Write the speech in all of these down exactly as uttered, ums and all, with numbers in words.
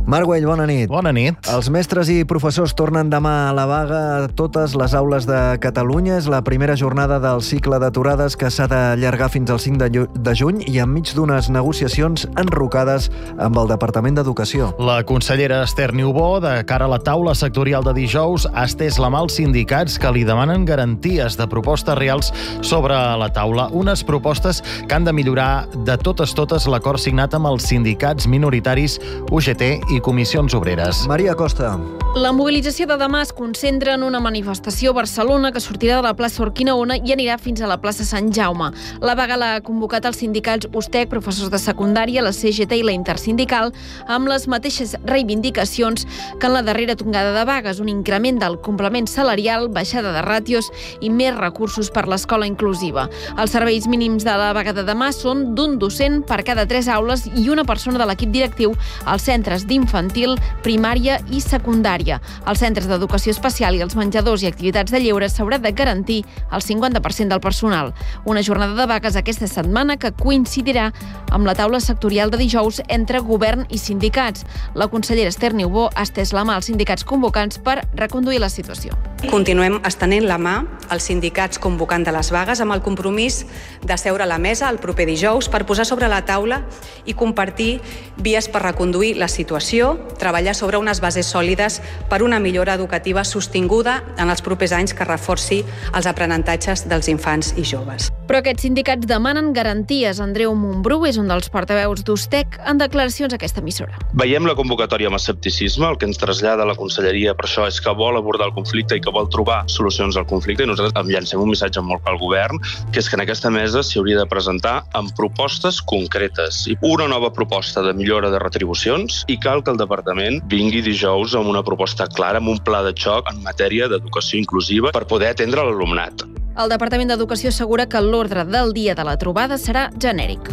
Marc Güell, bona nit. Bona nit. Els mestres i professors tornen demà a la vaga a totes les aules de Catalunya. És la primera jornada del cicle d'aturades que s'ha d'allargar fins al cinc de juny i enmig d'unes negociacions enrocades amb el Departament d'Educació. La consellera Esther Niubó, de cara a la taula sectorial de dijous, ha estès la mà als sindicats que li demanen garanties de propostes reals sobre la taula. Unes propostes que han de millorar de totes totes l'acord signat amb els sindicats minoritaris U G T i Comissions Obreres. Maria Costa. La mobilització de demà es concentra en una manifestació a Barcelona que sortirà de la plaça Urquinaona i anirà fins a la plaça Sant Jaume. La vaga l'ha convocat els sindicats U S T E C, professors de secundària, la C G T i la Intersindical, amb les mateixes reivindicacions que en la darrera tongada de vagues, un increment del complement salarial, baixada de ràtios i més recursos per l'escola inclusiva. Els serveis mínims de la vaga de demà són d'un docent per cada tres aules i una persona de l'equip directiu als centres d'infantil, primària i secundària. Als centres d'educació especial i els menjadors i activitats de lleure s'haurà de garantir el cinquanta per cent del personal. Una jornada de vagues aquesta setmana que coincidirà amb la taula sectorial de dijous entre govern i sindicats. La consellera Esther Niubó ha estès la mà als sindicats convocants per reconduir la situació. Continuem estenent la mà als sindicats convocants de les vagues amb el compromís de seure a la mesa el proper dijous per posar sobre la taula i compartir vies per reconduir la situació, treballar sobre unes bases sòlides per una millora educativa sostinguda en els propers anys que reforci els aprenentatges dels infants i joves. Però aquests sindicats demanen garanties. Andreu Montbrú és un dels portaveus d'U S T E C en declaracions a aquesta emissora. Veiem la convocatòria amb escepticisme. El que ens trasllada la conselleria per això és que vol abordar el conflicte i que vol trobar solucions al conflicte, i nosaltres llancem un missatge molt clar al govern, que és que en aquesta mesa s'hi hauria de presentar amb propostes concretes. I una nova proposta de millora de retribucions, i cal que el departament vingui dijous amb una proposta clara, amb un pla de xoc en matèria d'educació inclusiva per poder atendre l'alumnat. El Departament d'Educació assegura que l'ordre del dia de la trobada serà genèric.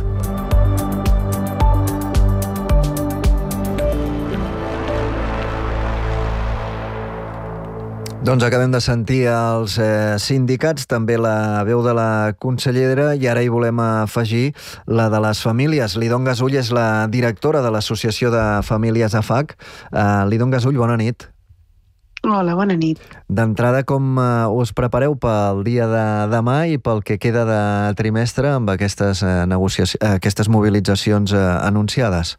Doncs acabem de sentir els eh, sindicats, també la veu de la consellera, i ara hi volem afegir la de les famílies. Lidon Gasull és la directora de l'Associació de Famílies A F A C. Uh, Lidon Gasull, bona nit. Hola, bona nit. D'entrada, com uh, us prepareu pel dia de demà i pel que queda de trimestre amb aquestes, uh, negociacions, uh, aquestes mobilitzacions uh, anunciades?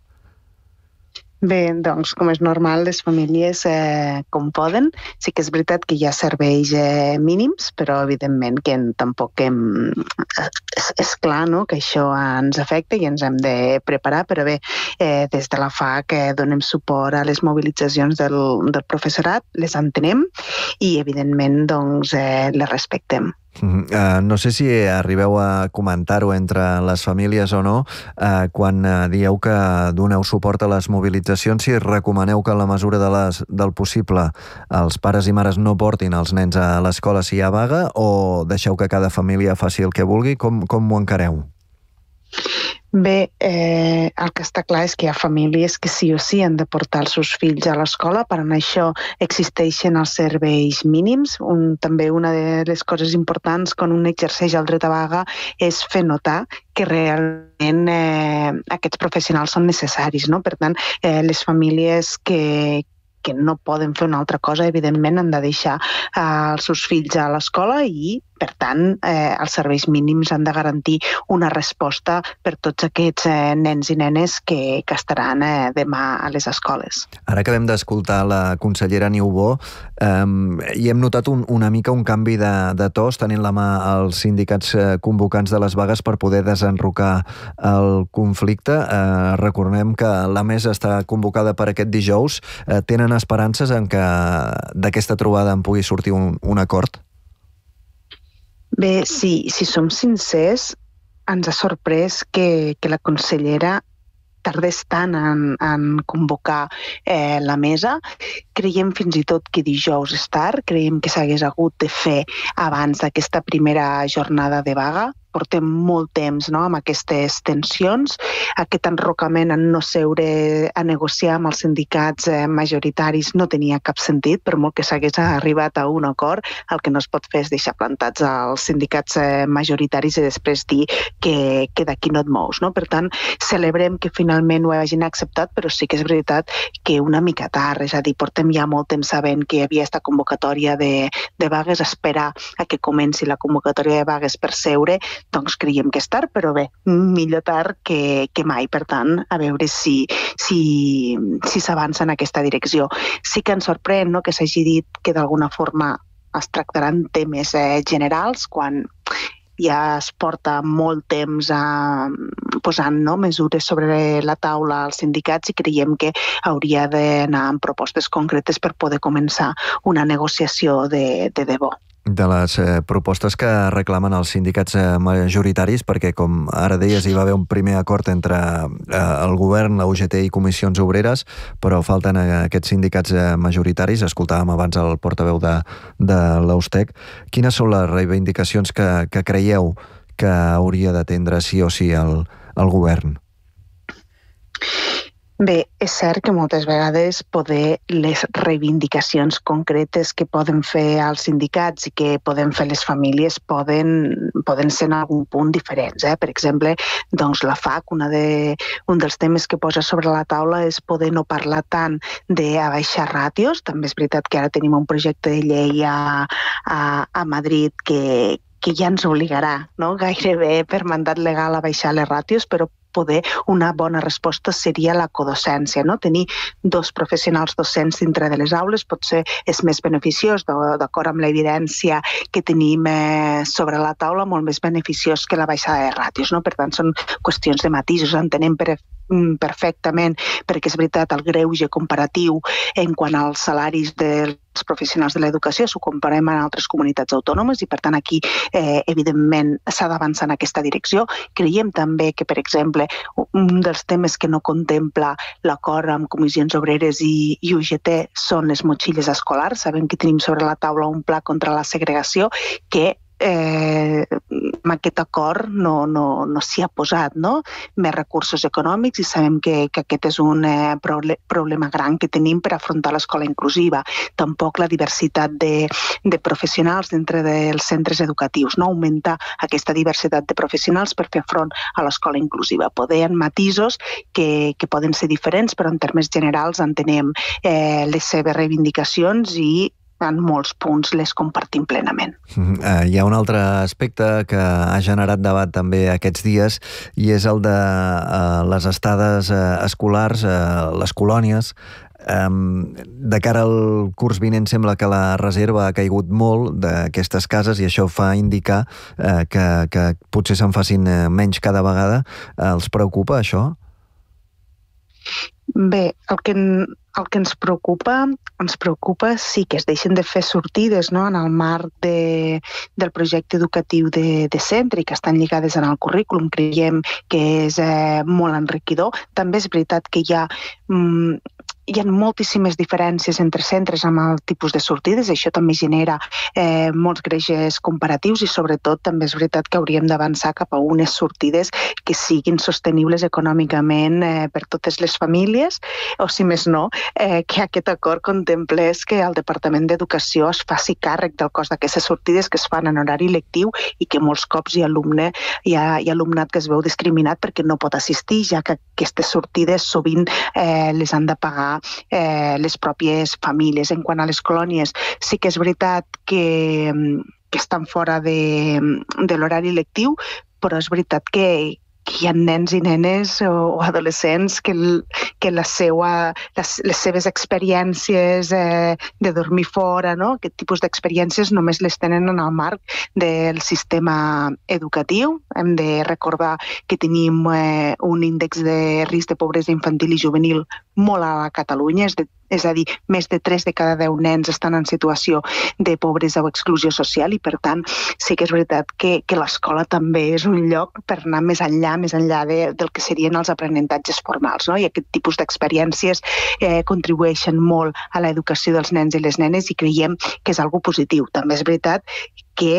Bé, doncs, com és normal, les famílies, eh, com poden, sí que és veritat que hi ha serveis eh, mínims, però evidentment que en, tampoc hem, és, és clar, no?, que això ens afecta i ens hem de preparar, però bé, eh, des de la F A C eh, donem suport a les mobilitzacions del, del professorat, les entenem i evidentment doncs, eh, les respectem. Uh, no sé si arribeu a comentar-ho entre les famílies o no, uh, quan uh, dieu que doneu suport a les mobilitzacions, si recomaneu que en la mesura de les, del possible els pares i mares no portin els nens a l'escola si hi ha vaga, o deixeu que cada família faci el que vulgui? Com, com ho encareu? Bé, eh, el que està clar és que hi ha famílies que sí o sí han de portar els seus fills a l'escola, per això existeixen els serveis mínims. Un, també una de les coses importants quan un exerceix el dret a vaga és fer notar que realment eh, aquests professionals són necessaris, no? Per tant, eh, les famílies que, que no poden fer una altra cosa, evidentment han de deixar eh, els seus fills a l'escola i, per tant, eh, els serveis mínims han de garantir una resposta per tots aquests eh, nens i nenes que, que estaran eh, demà a les escoles. Ara acabem d'escoltar la consellera Niubó eh, i hem notat un, una mica un canvi de, de tos, tenint la mà als sindicats eh, convocants de les vagues per poder desenrocar el conflicte. Eh, recordem que la mesa està convocada per aquest dijous. Eh, tenen esperances en que d'aquesta trobada en pugui sortir un, un acord? Bé, si, si som sincers, ens ha sorprès que, que la consellera tardés tant en, en convocar eh, la mesa. Creiem fins i tot que dijous és tard, creiem que s'hagués hagut de fer abans d'aquesta primera jornada de vaga, portem molt temps, no?, amb aquestes tensions, aquest enrocament en no seure a negociar amb els sindicats eh, majoritaris no tenia cap sentit, per molt que s'hagués arribat a un acord, el que no es pot fer és deixar plantats als sindicats eh, majoritaris i després dir que, que d'aquí no et mous, no? Per tant, celebrem que finalment ho hagin acceptat, però sí que és veritat que una mica tard, és a dir, portem ja molt temps sabent que hi havia aquesta convocatòria de, de vagues, esperar a que comenci la convocatòria de vagues per seure, doncs creiem que és tard, però bé, millor tard que, que mai. Per tant, a veure si, si, si s'avança en aquesta direcció. Sí que ens sorprèn, no?, que s'hagi dit que d'alguna forma es tractaran temes eh, generals quan ja es porta molt temps a, posant no, mesures sobre la taula als sindicats i creiem que hauria d'anar amb propostes concretes per poder començar una negociació de, de debò. De les eh, propostes que reclamen els sindicats eh, majoritaris, perquè, com ara deies, hi va haver un primer acord entre eh, el govern, la U G T i comissions obreres, però falten eh, aquests sindicats eh, majoritaris. Escoltàvem abans el portaveu de, de l'U S T E C. Quines són les reivindicacions que, que creieu que hauria d'atendre sí o sí el, el govern? Bé, és cert que moltes vegades poder les reivindicacions concretes que poden fer els sindicats i que poden fer les famílies poden, poden ser en algun punt diferents. Eh? Per exemple, doncs la F A C, una de, un dels temes que posa sobre la taula és poder no parlar tant d'abaixar ràtios. També és veritat que ara tenim un projecte de llei a, a, a Madrid que, que ja ens obligarà, no?, gairebé per mandat legal a baixar les ràtios, però poder una bona resposta seria la codocència, no? Tenir dos professionals docents dintre de les aules potser és més beneficiós, d'acord amb l'evidència que tenim eh, sobre la taula, molt més beneficiós que la baixada de ràtios, no? Per tant, són qüestions de matisos, entenem per perfectament, perquè és veritat el greuge comparatiu en quant als salaris dels professionals de l'educació s'ho comparem amb altres comunitats autònomes i per tant aquí eh, evidentment s'ha d'avançar en aquesta direcció. Creiem també que, per exemple, un dels temes que no contempla l'acord amb comissions obreres i, i U G T són les motxilles escolars. Sabem que tenim sobre la taula un pla contra la segregació que Eh, amb aquest acord no, no, no s'hi ha posat, no? Més recursos econòmics i sabem que, que aquest és un eh, problema gran que tenim per afrontar l'escola inclusiva. Tampoc la diversitat de, de professionals dintre dels centres educatius, no? Augmentar aquesta diversitat de professionals per fer front a l'escola inclusiva. Poder en matisos que, que poden ser diferents, però en termes generals entenem eh, les seves reivindicacions i en molts punts les compartim plenament. Uh, hi ha un altre aspecte que ha generat debat també aquests dies i és el de uh, les estades uh, escolars, uh, les colònies. Um, de cara al curs vinent sembla que la reserva ha caigut molt d'aquestes cases i això fa indicar uh, que, que potser se'n facin uh, menys cada vegada. Uh, els preocupa això? Bé, el que, el que ens preocupa, ens preocupa sí que es deixen de fer sortides, no?, en el marc de, del projecte educatiu de, de centre i que estan lligades en el currículum. Creiem que és eh, molt enriquidor. També és veritat que hi ha... Mm, hi ha moltíssimes diferències entre centres amb el tipus de sortides, això també genera eh, molts greuges comparatius i sobretot també és veritat que hauríem d'avançar cap a unes sortides que siguin sostenibles econòmicament eh, per totes les famílies, o si més no, eh, que aquest acord contemplés que el Departament d'Educació es faci càrrec del cost d'aquestes sortides que es fan en horari lectiu i que molts cops hi ha, alumne, hi ha, hi ha alumnat que es veu discriminat perquè no pot assistir, ja que aquestes sortides sovint eh, les han de pagar Eh, les pròpies famílies. En quant a les colònies, sí que és veritat que, que estan fora de, de l'horari lectiu, però és veritat que, que hi ha nens i nenes o, o adolescents que, que la seua, les, les seves experiències eh, de dormir fora, no? Aquest tipus d'experiències només les tenen en el marc del sistema educatiu. Hem de recordar que tenim eh, un índex de risc de pobresa infantil i juvenil molt a la Catalunya, és, de, és a dir, més de tres de cada deu nens estan en situació de pobresa o exclusió social i, per tant, sí que és veritat que, que l'escola també és un lloc per anar més enllà, més enllà de, del que serien els aprenentatges formals, no? I aquest tipus d'experiències eh, contribueixen molt a l'educació dels nens i les nenes i creiem que és algo positiu. També és veritat que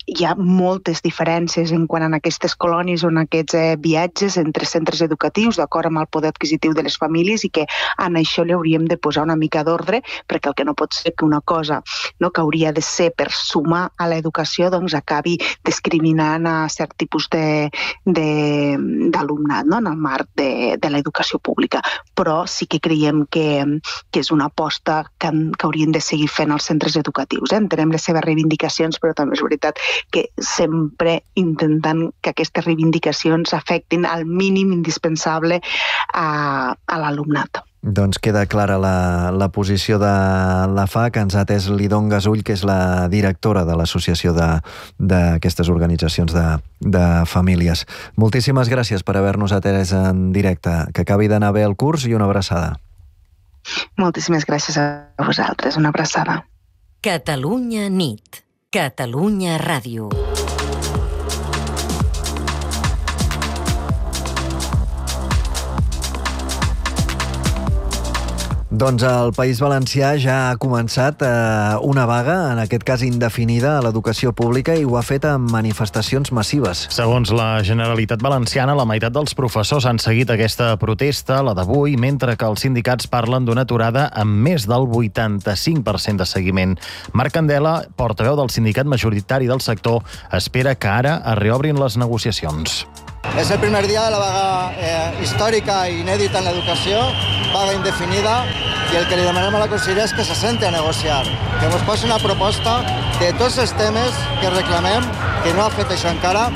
hi ha moltes diferències en quant a aquestes colònies o en aquests eh, viatges entre centres educatius, d'acord amb el poder adquisitiu de les famílies, i que en això li hauríem de posar una mica d'ordre, perquè el que no pot ser que una cosa, no, que hauria de ser per sumar a l'educació, doncs acabi discriminant a cert tipus de, de, d'alumnat, no, en el marc de, de l'educació pública. Però sí que creiem que, que és una aposta que, que haurien de seguir fent els centres educatius. Eh? Entenem les seves reivindicacions, però també és veritat que sempre intentant que aquestes reivindicacions afectin al mínim indispensable a, a l'alumnat. Doncs queda clara la, la posició de la F A, que ens ha atès Lidon Gasull, que és la directora de l'associació d'aquestes organitzacions de, de famílies. Moltíssimes gràcies per haver-nos atès en directe. Que acabi d'anar bé el curs i una abraçada. Moltíssimes gràcies a vosaltres. Una abraçada. Catalunya nit. Catalunya Ràdio. Doncs el País Valencià ja ha començat eh, una vaga, en aquest cas indefinida, a l'educació pública, i ho ha fet amb manifestacions massives. Segons la Generalitat Valenciana, la meitat dels professors han seguit aquesta protesta, la d'avui, mentre que els sindicats parlen d'una aturada amb més del vuitanta-cinc per cent de seguiment. Marc Candela, portaveu del sindicat majoritari del sector, espera que ara es reobrin les negociacions. És el primer dia de la vaga eh, històrica i inèdita en l'educació, vaga indefinida, i el que li demanem a la consellera és que se senti a negociar, que ens posi una proposta de tots els temes que reclamem, que no ha fet això encara.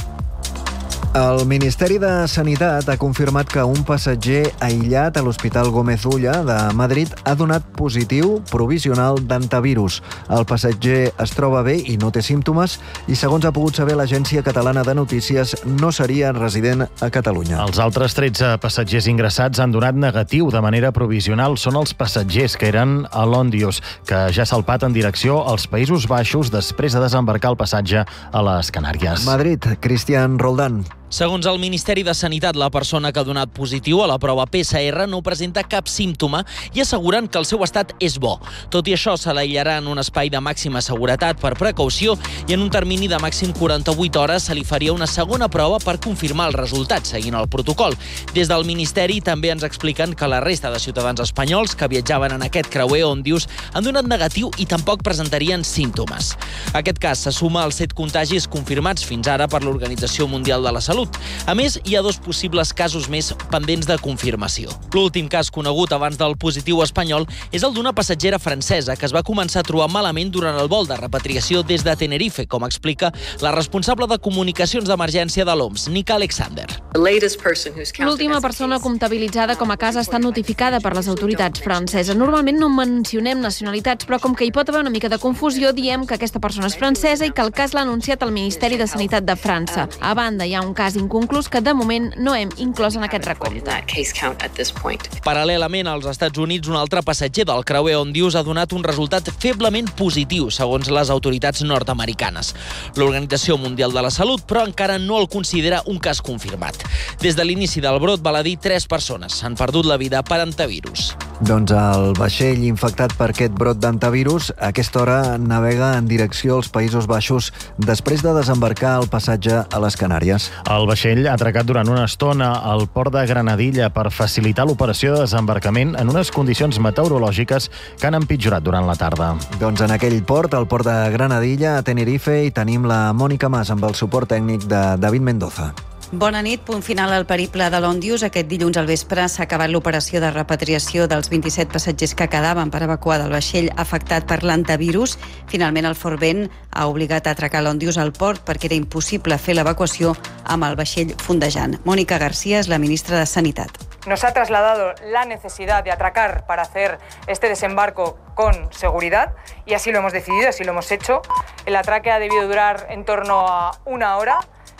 El Ministeri de Sanitat ha confirmat que un passatger aïllat a l'Hospital Gómez Ulla de Madrid ha donat positiu provisional d'antivirus. El passatger es troba bé i no té símptomes i, segons ha pogut saber l'Agència Catalana de Notícies, no seria resident a Catalunya. Els altres tretze passatgers ingressats han donat negatiu de manera provisional. Són els passatgers que eren a l'Òndius, que ja ha salpat en direcció als Països Baixos després de desembarcar el passatge a les Canàries. Madrid, Cristian Roldán. Segons el Ministeri de Sanitat, la persona que ha donat positiu a la prova P C R no presenta cap símptoma i asseguren que el seu estat és bo. Tot i això, se l'aïllarà en un espai de màxima seguretat per precaució i en un termini de màxim quaranta-vuit hores se li faria una segona prova per confirmar el resultat, seguint el protocol. Des del Ministeri també ens expliquen que la resta de ciutadans espanyols que viatjaven en aquest creuer Òndius han donat negatiu i tampoc presentarien símptomes. Aquest cas se suma als set contagis confirmats fins ara per l'Organització Mundial de la Salut. A més, hi ha dos possibles casos més pendents de confirmació. L'últim cas conegut abans del positiu espanyol és el d'una passatgera francesa que es va començar a trobar malament durant el vol de repatriació des de Tenerife, com explica la responsable de comunicacions d'emergència de l'O M S, Nika Alexander. L'última persona comptabilitzada com a cas ha estat notificada per les autoritats franceses. Normalment no mencionem nacionalitats, però com que hi pot haver una mica de confusió, diem que aquesta persona és francesa i que el cas l'ha anunciat el Ministeri de Sanitat de França. A banda, hi ha un cas inconclús que de moment no hem inclòs en aquest recompte. Paral·lelament, als Estats Units, un altre passatger del creuer Òndius ha donat un resultat feblement positiu, segons les autoritats nord-americanes. L'Organització Mundial de la Salut, però, encara no el considera un cas confirmat. Des de l'inici del brot, val a dir, tres persones han perdut la vida per antivirus. Doncs el vaixell infectat per aquest brot d'antivirus a aquesta hora navega en direcció als Països Baixos després de desembarcar el passatge a les Canàries. El vaixell ha atracat durant una estona al port de Granadilla per facilitar l'operació de desembarcament en unes condicions meteorològiques que han empitjorat durant la tarda. Doncs en aquell port, el port de Granadilla, a Tenerife, hi tenim la Mònica Mas amb el suport tècnic de David Mendoza. Bona nit. Punt final al periple de l'Òndius. Aquest dilluns al vespre s'ha acabat l'operació de repatriació dels vint-i-set passatgers que quedaven per evacuar del vaixell afectat per l'antivirus. Finalment, el fort vent ha obligat a atracar l'Òndius al port perquè era impossible fer l'evacuació amb el vaixell fondejant. Mónica García és la ministra de Sanitat. Nos ha trasladado la necesidad de atracar para hacer este desembarco con seguridad y así lo hemos decidido, así lo hemos hecho. El atraque ha debido durar en torno a una hora.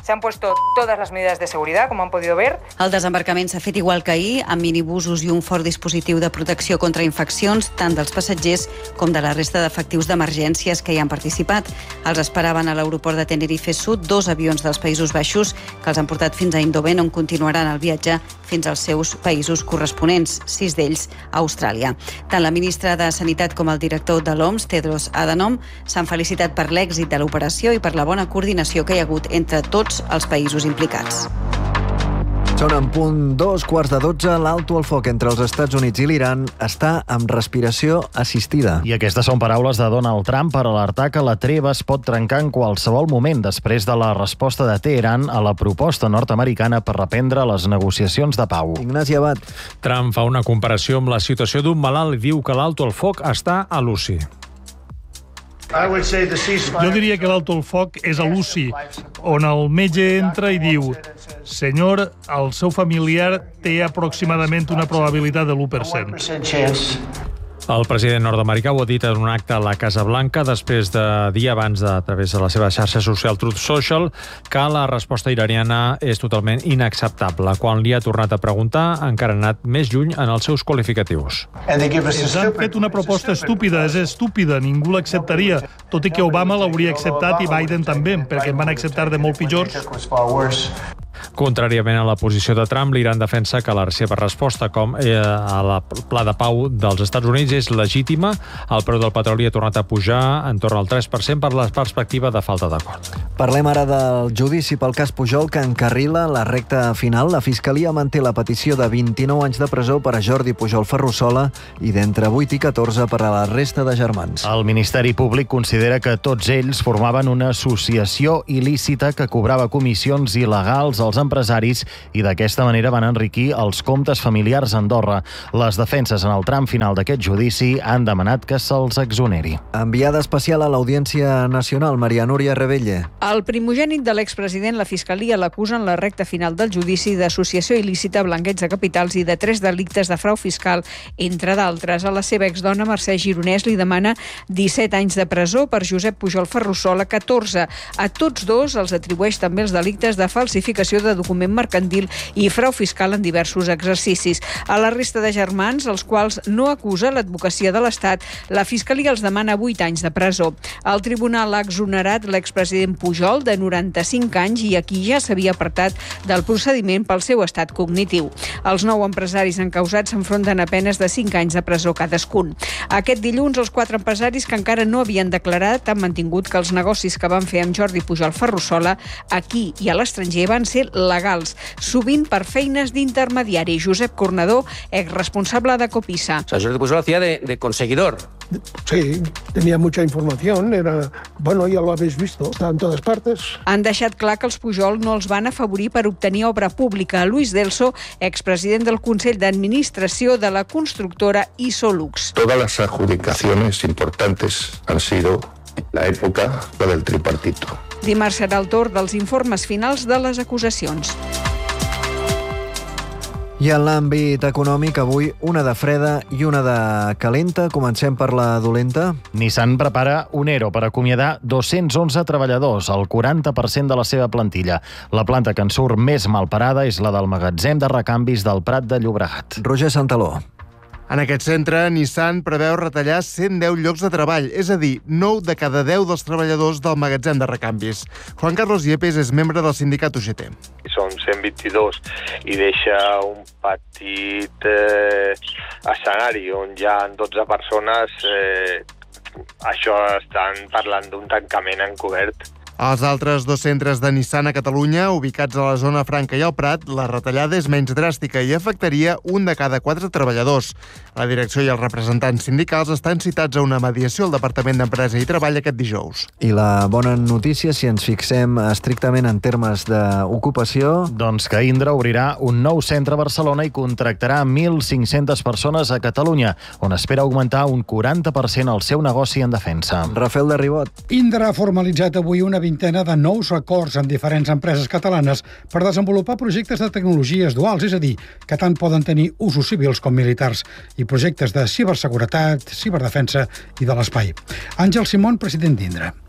Se han puesto todas las medidas de seguridad, como han podido ver. El desembarcament s'ha fet igual que ahir, amb minibusos i un fort dispositiu de protecció contra infeccions, tant dels passatgers com de la resta d'efectius d'emergències que hi han participat. Els esperaven a l'aeroport de Tenerife Sud dos avions dels Països Baixos que els han portat fins a Eindhoven, on continuaran el viatge fins als seus països corresponents, sis d'ells a Austràlia. Tant la ministra de Sanitat com el director de l'O M S, Tedros Adhanom, s'han felicitat per l'èxit de l'operació i per la bona coordinació que hi ha hagut entre tots els països implicats. Són en punt dos quarts de dotze. L'alto al foc entre els Estats Units i l'Iran està amb respiració assistida. I aquestes són paraules de Donald Trump per alertar que la treva es pot trencar en qualsevol moment després de la resposta de Teheran a la proposta nord-americana per reprendre les negociacions de pau. Ignasi Abad. Trump fa una comparació amb la situació d'un malalt i diu que l'alto al foc està a l'U C I. Jo diria que l'alto al foc és a l'U C I, on el metge entra i diu: senyor, el seu familiar té aproximadament una probabilitat de l'u per cent. El president nord-americà ho ha dit en un acte a la Casa Blanca després de dir abans, de, a través de la seva xarxa social Truth Social, que la resposta iraniana és totalment inacceptable. Quan li ha tornat a preguntar, encara ha anat més lluny en els seus qualificatius. Ens han fet una proposta estúpida, és estúpida, ningú l'acceptaria, tot i que Obama l'hauria acceptat i Biden també, perquè en van acceptar de molt pitjors. Contràriament a la posició de Trump, l'Iran defensa que la seva resposta com eh, a la pla de pau dels Estats Units és legítima. El preu del petroli ha tornat a pujar en torn al tres per cent per la perspectiva de falta d'acord. Parlem ara del judici pel cas Pujol, que encarrila la recta final. La Fiscalia manté la petició de vint-i-nou anys de presó per a Jordi Pujol Ferrusola i d'entre vuit i catorze per a la resta de germans. El Ministeri Públic considera que tots ells formaven una associació il·lícita que cobrava comissions il·legals als empresaris i d'aquesta manera van enriquir els comptes familiars a Andorra. Les defenses en el tram final d'aquest judici han demanat que se'ls exoneri. Enviada especial a l'Audiència Nacional, Maria Núria Rebelle. El primogènit de l'expresident, la Fiscalia l'acusa en la recta final del judici d'associació il·lícita, blanqueig de capitals i de tres delictes de frau fiscal, entre d'altres. A la seva exdona, Mercè Gironès, li demana disset anys de presó, per Josep Pujol Ferrusola, catorze. A tots dos els atribueix també els delictes de falsificació de document mercantil i frau fiscal en diversos exercicis. A la resta de germans, els quals no acusa l'advocacia de l'Estat, la Fiscalia els demana vuit anys de presó. El tribunal ha exonerat l'expresident Pujol, de noranta-cinc anys, i aquí ja s'havia apartat del procediment pel seu estat cognitiu. Els nou empresaris encausats s'enfronten a penes de cinc anys de presó cadascun. Aquest dilluns, els quatre empresaris que encara no havien declarat han mantingut que els negocis que van fer amb Jordi Pujol Ferrusola aquí i a l'estranger van ser legals, sovint per feines d'intermediari. Josep Cornador, exresponsable de Copisa. O sea, Jordi Pujol hacía de, de conseguidor. Sí, tenía mucha información, era, bueno, ya lo habéis visto, está en todas partes. Han deixat clar que els Pujol no els van afavorir per obtenir obra pública. Luis Delso, expresident del Consell d'Administració de la constructora Isolux. Todas las adjudicaciones importantes han sido la época del tripartito. Dimarts serà el torn dels informes finals de les acusacions. I en l'àmbit econòmic, avui una de freda i una de calenta. Comencem per la dolenta. Nissan prepara un ERO per acomiadar dos-cents onze treballadors, el quaranta per cent de la seva plantilla. La planta que en surt més mal parada és la del magatzem de recanvis del Prat de Llobregat. Roger Santaló. En aquest centre, Nissan preveu retallar cent deu llocs de treball, és a dir, nou de cada deu dels treballadors del magatzem de recanvis. Juan Carlos Yepes és membre del sindicat U G T. Són cent vint-i-dos i deixa un petit eh, escenari on hi ha dotze persones. Eh, això estan parlant d'un tancament encobert. Als altres dos centres de Nissan a Catalunya, ubicats a la zona franca i al Prat, la retallada és menys dràstica i afectaria un de cada quatre treballadors. La direcció i els representants sindicals estan citats a una mediació al Departament d'Empresa i Treball aquest dijous. I la bona notícia, si ens fixem estrictament en termes d'ocupació... Doncs que Indra obrirà un nou centre a Barcelona i contractarà mil cinc-centes persones a Catalunya, on espera augmentar un quaranta per cent el seu negoci en defensa. Rafael de Ribot. Indra ha formalitzat avui una vintena de nous acords amb diferents empreses catalanes per desenvolupar projectes de tecnologies duals, és a dir, que tant poden tenir usos civils com militars, i projectes de ciberseguretat, ciberdefensa i de l'espai. Àngel Simón, president d'Indra.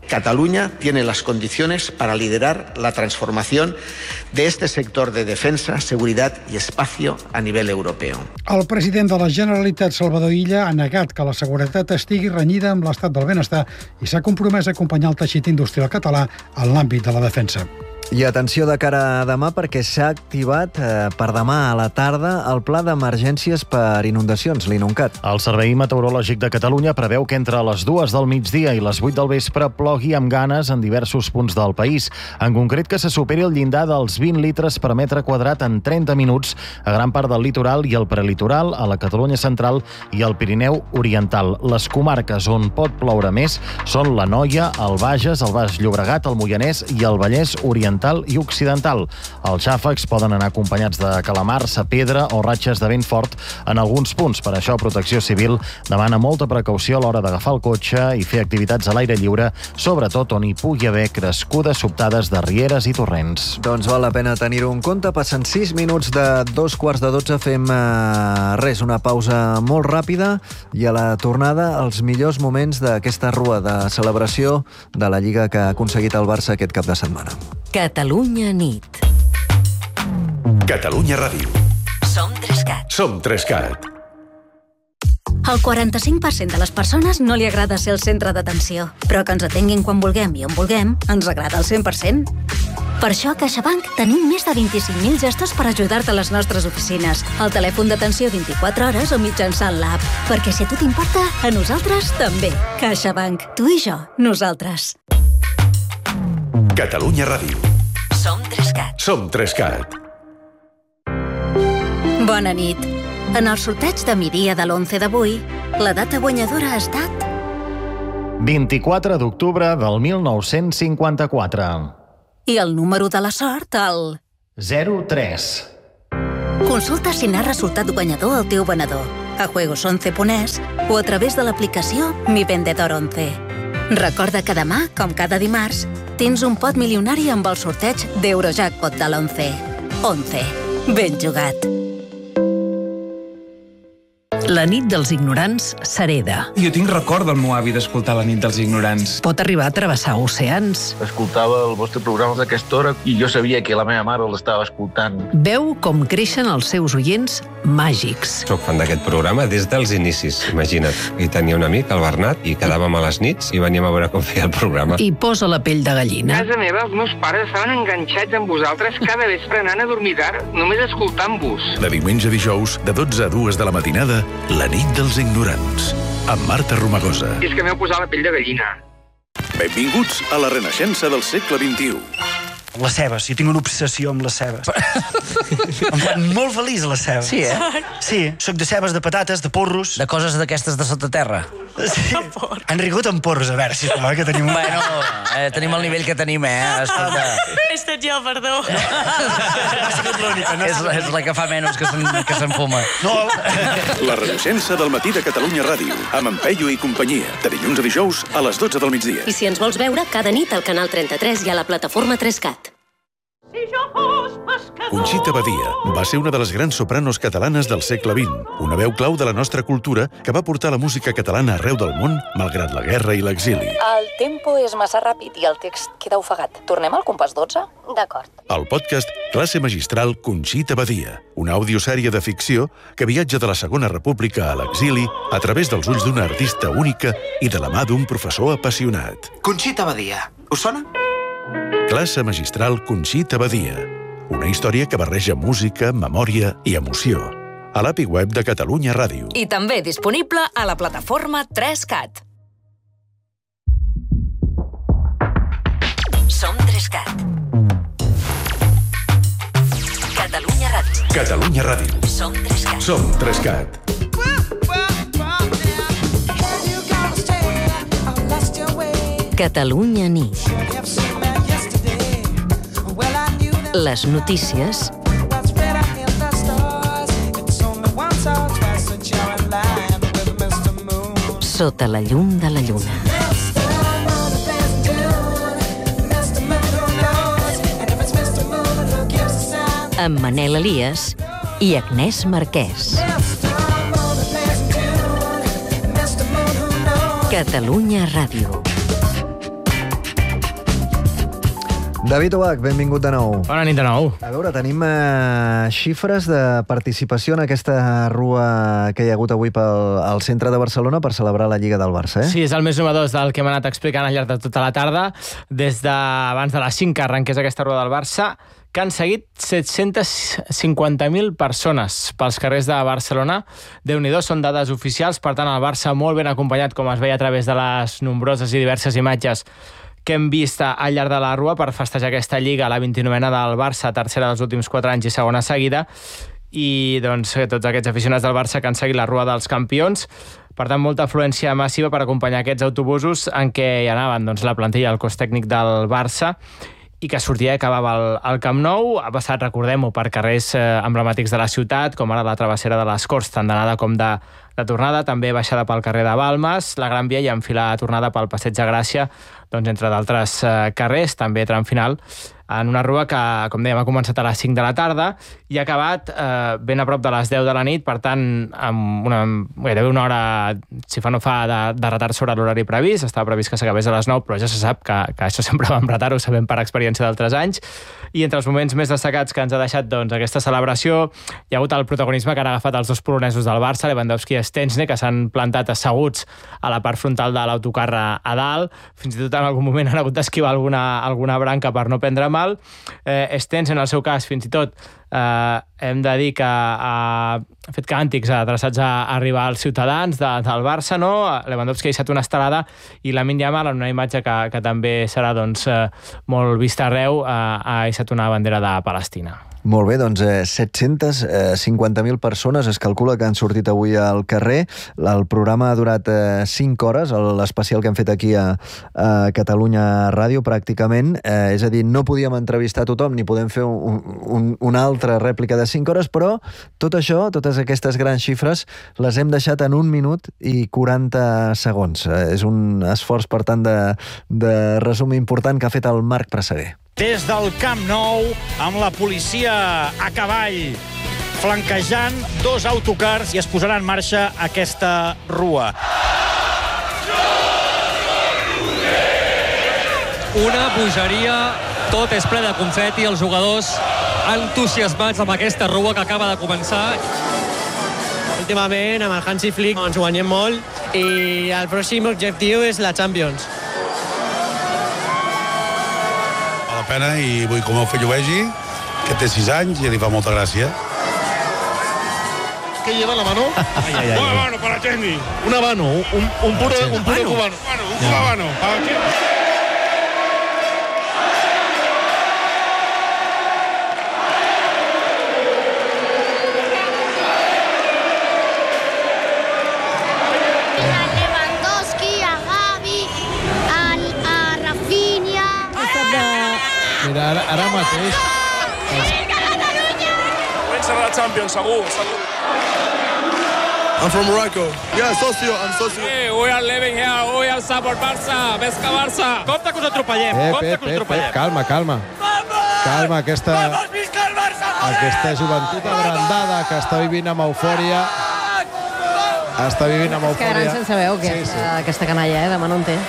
Cataluña tiene las condiciones para liderar la transformación de este sector de defensa, seguridad y espacio a nivel europeo. El president de la Generalitat, Salvador Illa, ha negat que la seguretat estigui renyida amb l'estat del benestar i s'ha compromès a acompanyar el teixit industrial català en l'àmbit de la defensa. I atenció de cara a demà, perquè s'ha activat eh, per demà a la tarda el pla d'emergències per inundacions, l'INUNCAT. El Servei Meteorològic de Catalunya preveu que entre les dues del migdia i les vuit del vespre plogui amb ganes en diversos punts del país. En concret, que se superi el llindar dels vint litres per metre quadrat en trenta minuts a gran part del litoral i el prelitoral, a la Catalunya central i al Pirineu oriental. Les comarques on pot ploure més són l'Anoia, el Bages, el Baix Llobregat, el Moianès i el Vallès Oriental i occidental. Els xàfecs poden anar acompanyats de calamars, pedra o ratxes de vent fort en alguns punts. Per això, Protecció Civil demana molta precaució a l'hora d'agafar el cotxe i fer activitats a l'aire lliure, sobretot on hi pugui haver crescudes sobtades de rieres i torrents. Doncs val la pena tenir-ho en compte. Passen sis minuts de dos quarts de dotze. Fem eh, res, una pausa molt ràpida i a la tornada els millors moments d'aquesta rua de celebració de la Lliga que ha aconseguit el Barça aquest cap de setmana. Catalunya nit. Catalunya Ràdio. Som Trescat. Som Trescat. Al quaranta-cinc per cent de les persones no li agrada ser el centre d'atenció, però que ens atenguin quan vulguem i on vulguem ens agrada al cent per cent. Per això a CaixaBank tenim més de vint-i-cinc mil gestos per ajudar-te a les nostres oficines, al telèfon d'atenció vint-i-quatre hores o mitjançant l'app. Perquè si a tu t'importa, a nosaltres també. CaixaBank. Tu i jo. Nosaltres. Catalunya Ràdio. Som Trescat. Som Trescat. Bona nit. En el sorteig de migdia de l'onze d'avui, la data guanyadora ha estat... vint-i-quatre d'octubre del mil nou-cents cinquanta-quatre. I el número de la sort, el... zero tres. Consulta si n'ha resultat guanyador el teu venedor, a juegos once punt es o a través de l'aplicació Mi Vendedor once. Recorda que demà, com cada dimarts, tens un pot milionari amb el sorteig d'Eurojackpot de l'onze. once. Ben jugat. La nit dels ignorants s'hereda. Jo tinc record del meu avi d'escoltar La nit dels ignorants. Pot arribar a travessar oceans. Escoltava el vostre programa d'aquesta hora i jo sabia que la meva mare l'estava escoltant. Veu com creixen els seus oients màgics. Soc fan d'aquest programa des dels inicis, imagina't. I tenia un amic, el Bernat, i quedàvem a les nits i veníem a veure com feia el programa. I posa la pell de gallina. A casa meva, els meus pares estaven enganxats amb vosaltres cada vespre anant a dormir tard, només escoltant-vos. De diumenge a dijous, de dotze a dues de la matinada, La nit dels ignorants, amb Marta Romagosa. I és que m'heu posat la pell de gallina. Benvinguts a la renaixença del segle vint-i-u. Les cebes, jo tinc una obsessió amb les cebes. Em fan molt feliç les cebes. Sí, eh? Sí, soc de cebes, de patates, de porros. De coses d'aquestes de sota terra. Sí. Han rigut amb porros, a veure, sisplau, que tenim... Bueno, eh, tenim el nivell que tenim, eh? Escolta. He estat jo, perdó. No ha sigut l'única, no? És, és la que fa menys que s'enfuma. No. La renaixença del matí de Catalunya Ràdio, amb en Peyu i companyia, de dilluns a dijous a les dotze del migdia. I si ens vols veure, cada nit al canal trenta-tres i a la plataforma Trescat. Conxita Badia va ser una de les grans sopranos catalanes del segle vint, una veu clau de la nostra cultura que va portar la música catalana arreu del món, malgrat la guerra i l'exili. El tempo és massa ràpid i el text queda ofegat. Tornem al compàs dotze? D'acord. El podcast Classe Magistral Conxita Badia, una audiosèrie de ficció que viatja de la Segona República a l'exili a través dels ulls d'una artista única i de la mà d'un professor apassionat. Conxita Badia, us sona? Classe Magistral Conxita Badia, una història que barreja música, memòria i emoció. A l'A P I web de Catalunya Ràdio. I també disponible a la plataforma Trescat. Som Trescat. Catalunya Ràdio. Catalunya Ràdio. Som Trescat. Som Trescat. Catalunya nit. Les notícies sota la llum de la lluna. Amb Manel Elias i Agnès Marquès. Catalunya Ràdio. David Ubach, benvingut de nou. Bona nit de nou. A veure, tenim eh, xifres de participació en aquesta rua que hi ha hagut avui pel, al centre de Barcelona per celebrar la Lliga del Barça, eh? Sí, és el més novedós del que hem anat explicant al llarg de tota la tarda, des d'abans de les cinc que arrenqués aquesta rua del Barça, que han seguit set-cents cinquanta mil persones pels carrers de Barcelona. Déu-n'hi-do, són dades oficials, per tant el Barça molt ben acompanyat, com es veia a través de les nombroses i diverses imatges que hem vist al llarg de la rua per festejar aquesta Lliga, la vint-i-novena del Barça, tercera dels últims quatre anys i segona seguida, i doncs tots aquests aficionats del Barça que han seguit la rua dels campions. Per tant, molta afluència massiva per acompanyar aquests autobusos en què hi anaven doncs, la plantilla, el cos tècnic del Barça, i que sortia i acabava al, al Camp Nou. Ha passat, recordem-ho, per carrers eh, emblemàtics de la ciutat, com ara la travessera de les Corts, tant d'anada com de, de tornada, també baixada pel carrer de Balmes, la Gran Via, i enfilada tornada pel Passeig de Gràcia, doncs, entre d'altres eh, carrers, també tram final, en una rua que, com dèiem, ha començat a les cinc de la tarda i ha acabat eh, ben a prop de les deu de la nit, per tant, amb una, gairebé una hora, si fa no fa, de, de retard sobre l'horari previst. Estava previst que s'acabés a les nou, però ja se sap que, que això sempre va amb retard, ho sabem per experiència d'altres anys. I entre els moments més destacats que ens ha deixat doncs, aquesta celebració, hi ha hagut el protagonisme que han agafat els dos polonesos del Barça, Lewandowski i Szczęsny, que s'han plantat asseguts a la part frontal de l'autocar a dalt. Fins i tot en algun moment han hagut d'esquivar alguna, alguna branca per no prendre mal. Eh, Szczęsny, en el seu cas, fins i tot, eh, hem de dir que ha fet càntics adreçats a arribar als ciutadans de, del Barça, no? Lewandowski ha deixat una estelada i Lamine Yamal, en una imatge que, que també serà doncs, eh, molt vista arreu, eh, ha deixat una bandera de Palestina. Molt bé, doncs eh, set-cents cinquanta mil persones es calcula que han sortit avui al carrer. El programa ha durat eh, cinc hores, l'especial que hem fet aquí a, a Catalunya Ràdio, pràcticament. Eh, és a dir, no podíem entrevistar tothom ni podem fer un, un, una altra rèplica de cinc hores, però tot això, totes aquestes grans xifres, les hem deixat en un minut i quaranta segons. Eh, és un esforç, per tant, de, de resum important que ha fet el Marc Presseguer. Des del Camp Nou, amb la policia a cavall flanquejant dos autocars i es posarà en marxa aquesta rua. Una bogeria, tot és ple de confeti, els jugadors entusiasmats amb aquesta rua que acaba de començar. Últimament, amb el Hansi Flick ens guanyem molt i el pròxim objectiu és la Champions. Pena i vull que el meu fill ho vegi, que té sis anys i li fa molta gràcia. ¿Qué lleva la mano? Ay, ay, ay. Un habano para Jenny. Un habano, un, un puro, un puro cubano. Un habano. ¿Para qué? Mira, ara, ara mateix... Comença la Champions, segur, segur. I'm from Morocco. Yeah, socio, I'm socio. Hey, we are living here, we are support Barça, Vesca Barça. Compte que us atropellem, Pep, compte Pep, que us Pep, atropellem. Pep, calma, calma. Calma, aquesta... Aquesta joventut abrandada que està vivint amb eufòria... Està vivint amb eufòria... Quedaran sense veu, que sí, sí. Aquesta canalla, eh? Demà no en té.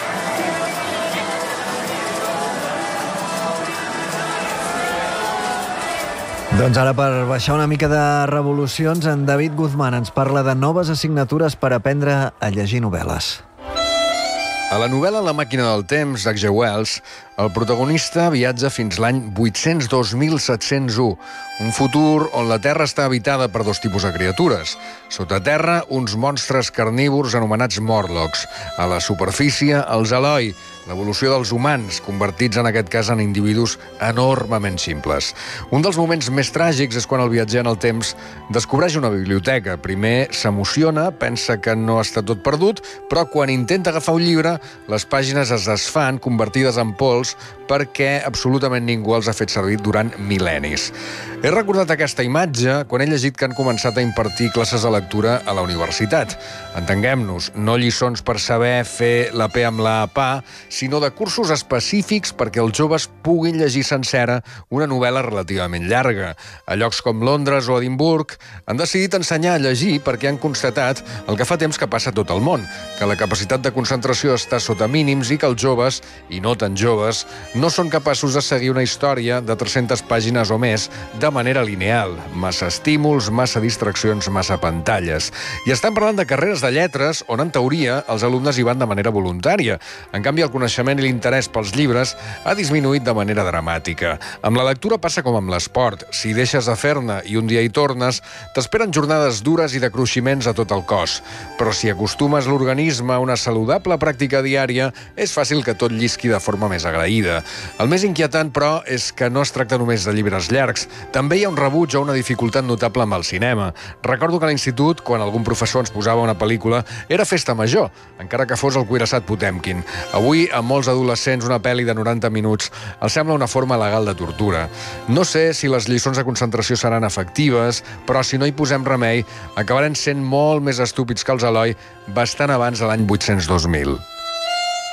Doncs ara, per baixar una mica de revolucions, en David Guzmán ens parla de noves assignatures per aprendre a llegir novel·les. A la novel·la La màquina del temps, d'H G Wells, el protagonista viatja fins l'any vuit-cents dos mil set-cents u, un futur on la Terra està habitada per dos tipus de criatures. Sota terra, uns monstres carnívors anomenats Morlocks. A la superfície, els Eloi, l'evolució dels humans, convertits en aquest cas en individus enormement simples. Un dels moments més tràgics és quan el viatger en el temps descobreix una biblioteca. Primer s'emociona, pensa que no està tot perdut, però quan intenta agafar un llibre, les pàgines es desfan, convertides en pols, perquè absolutament ningú els ha fet servir durant mil·lennis. He recordat aquesta imatge quan he llegit que han començat a impartir classes de lectura a la universitat. Entenguem-nos, no lliçons per saber fer la P amb la PA, sinó de cursos específics perquè els joves puguin llegir sencera una novel·la relativament llarga. A llocs com Londres o Edimburg han decidit ensenyar a llegir perquè han constatat el que fa temps que passa a tot el món, que la capacitat de concentració està sota mínims i que els joves, i no tan joves, joves no són capaços de seguir una història de tres-centes pàgines o més de manera lineal. Massa estímuls, massa distraccions, massa pantalles. I estem parlant de carreres de lletres on, en teoria, els alumnes hi van de manera voluntària. En canvi, el coneixement i l'interès pels llibres ha disminuït de manera dramàtica. Amb la lectura passa com amb l'esport. Si deixes de fer-ne i un dia hi tornes, t'esperen jornades dures i de cruiximents a tot el cos. Però si acostumes l'organisme a una saludable pràctica diària, és fàcil que tot llisqui de forma més agraïda. El més inquietant, però, és que no es tracta només de llibres llargs. També hi ha un rebuig o una dificultat notable amb el cinema. Recordo que a l'institut, quan algun professor ens posava una pel·lícula, era festa major, encara que fos el cuirassat Potemkin. Avui, a molts adolescents, una pel·li de noranta minuts els sembla una forma legal de tortura. No sé si les lliçons de concentració seran efectives, però si no hi posem remei, acabarem sent molt més estúpids que els Eloi bastant abans de l'any vuit-cents dos mil.